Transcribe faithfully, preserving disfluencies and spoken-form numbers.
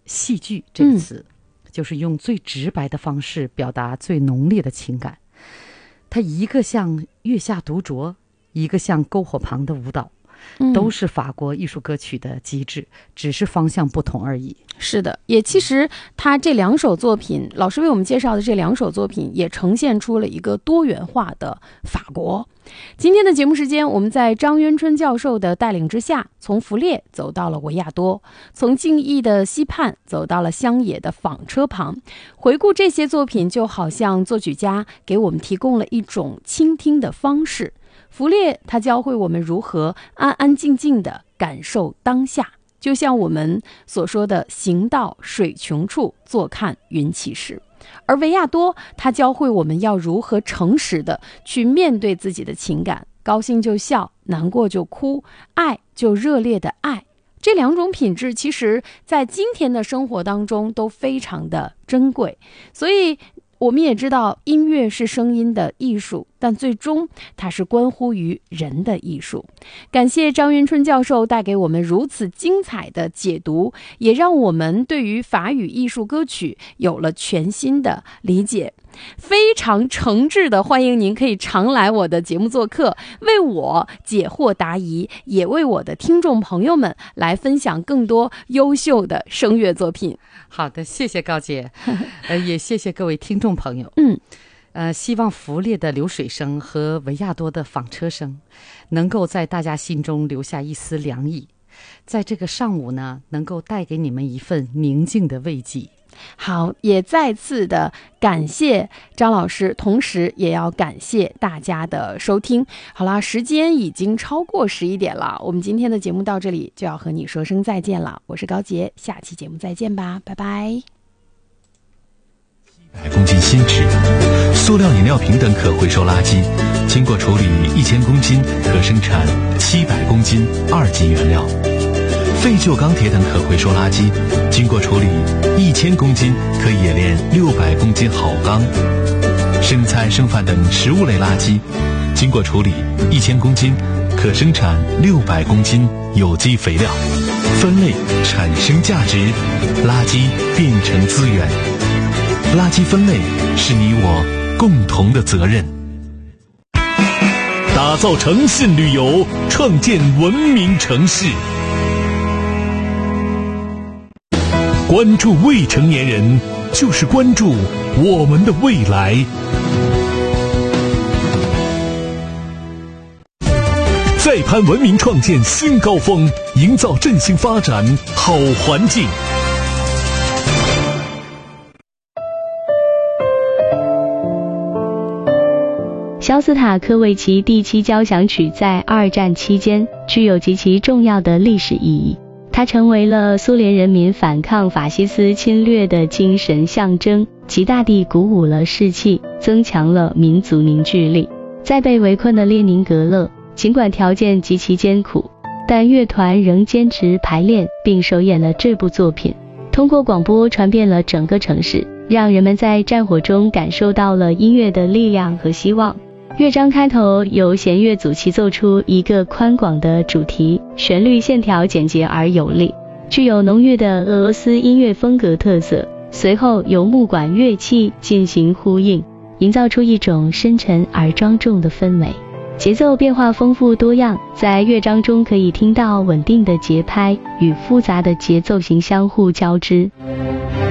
戏剧这个词、嗯、就是用最直白的方式表达最浓烈的情感。它一个像月下独酌，一个像篝火旁的舞蹈，都是法国艺术歌曲的极致，只是方向不同而已。 是的，也其实他这两首作品，老师为我们介绍的这两首作品也呈现出了一个多元化的法国。今天的节目时间，我们在张渊春教授的带领之下，从弗列走到了维亚多，从静谧的溪畔走到了乡野的纺车旁。回顾这些作品，就好像作曲家给我们提供了一种倾听的方式。弗列他教会我们如何安安静静地感受当下，就像我们所说的行到水穷处，坐看云起时。而维亚多他教会我们要如何诚实地去面对自己的情感，高兴就笑，难过就哭，爱就热烈的爱。这两种品质其实在今天的生活当中都非常的珍贵。所以我们也知道音乐是声音的艺术，但最终它是关乎于人的艺术。感谢张渊春教授带给我们如此精彩的解读，也让我们对于法语艺术歌曲有了全新的理解。非常诚挚的欢迎您可以常来我的节目做客，为我解惑答疑，也为我的听众朋友们来分享更多优秀的声乐作品。 好的，谢谢高姐，呃，也谢谢各位听众朋友。 嗯， 呃，希望弗列的流水声和维亚多的纺车声能够在大家心中留下一丝凉意，在这个上午呢，能够带给你们一份宁静的慰藉。 好，也再次的感谢张老师，同时也要感谢大家的收听。好啦，时间已经超过十一点了，我们今天的节目到这里就要和你说声再见了。我是高洁，下期节目再见吧，拜拜。 七百公斤新纸、塑料饮料瓶等可回收垃圾，经过处理一千公斤可生产七百公斤二级原料。废旧钢铁等可回收垃圾，经过处理一千公斤可冶炼六百公斤好钢。生菜剩饭等食物类垃圾，经过处理一千公斤可生产六百公斤有机肥料。分类产生价值，垃圾变成资源。垃圾分类是你我共同的责任。打造诚信旅游，创建文明城市。关注未成年人，就是关注我们的未来。再攀文明创建新高峰，营造振兴发展好环境。 肖斯塔科维奇第七交响曲在二战期间具有极其重要的历史意义，它成为了苏联人民反抗法西斯侵略的精神象征，极大地鼓舞了士气，增强了民族凝聚力。在被围困的列宁格勒，尽管条件极其艰苦，但乐团仍坚持排练并首演了这部作品，通过广播传遍了整个城市，让人们在战火中感受到了音乐的力量和希望。乐章开头由弦乐组齐奏出一个宽广的主题，旋律线条简洁而有力，具有浓郁的俄罗斯音乐风格特色。随后由木管乐器进行呼应，营造出一种深沉而庄重的氛围。节奏变化丰富多样，在乐章中可以听到稳定的节拍与复杂的节奏型相互交织。